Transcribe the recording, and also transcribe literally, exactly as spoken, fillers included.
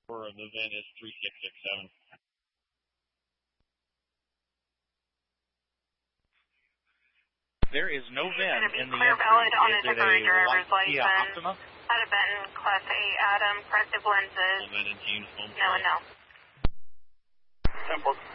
For the VIN is three six six seven. There is no VIN in the clear valid on entry. a Is it temporary a driver's white Kia license? Optima? Out of Benton, Class A, Adam, corrective lenses. Full VIN and James Home. No and no. Temple.